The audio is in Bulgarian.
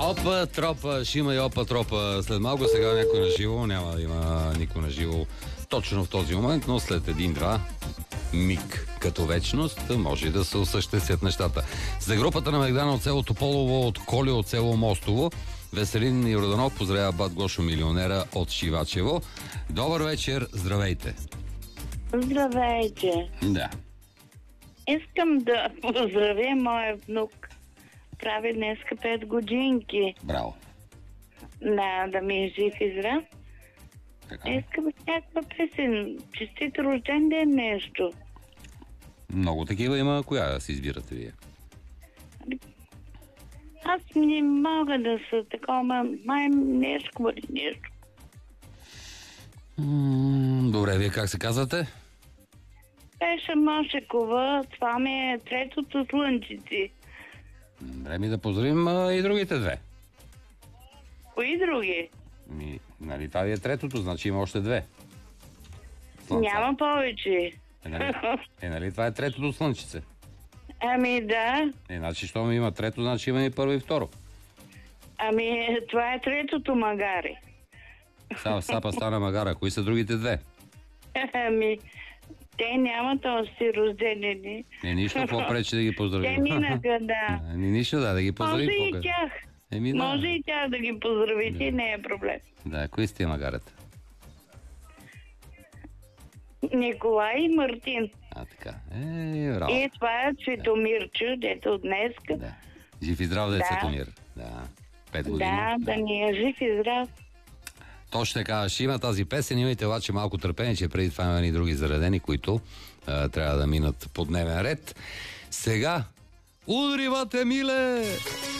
Опа, тропа, ще има и опа, тропа. След малко сега някой на живо, няма да има никой на живо точно в този момент, но след един-два миг като вечност може да се осъществят нещата. За групата на Мегдана от село Тополово, от Коли от село Мостово, Веселин Йорданов поздравява бат Гошо милионера от Шивачево. Добър вечер, здравейте! Здравейте! Да. Искам да поздравя моя внук. Прави днеска 5 годинки. Браво! Да ми е жив и здрав. Така. Искам някаква песен. Честит рожден ден нещо. Много такива има. Коя си избирате вие? Аз не мога да са такова, май нещо или нещо. Добре, вие как се казвате? Пеша Машекова, това ми е третото слънчици. Време да поздравим и другите две. Кои други? Нали, това ви е третото, значи има още две. Слънца. Няма повече. Нали, това е третото слънчице. Ами да. Значи, щом има трето, значи има и първо и второ. Ами това е третото магаре. Сапа стана магара. Кои са другите две? Ами, те нямат още рождени. Нищо, какво пречи да ги поздравим? Те минаха, да. Нищо, да ги поздравим. Може и тях. Може и тях да ги поздравите, не е проблем. Да, кои сте магарата? Николай и Мартин. Така. Браво. И това е Цветомирчо, дето днеска. Да. Жив и здрав да е Цветомир. Да. 5 години. Да ни е жив и здрав. Точно така, ще има тази песен, имайте обаче малко търпение, че преди това има и други заредени, които трябва да минат по дневен ред. Сега, удрivате, миле!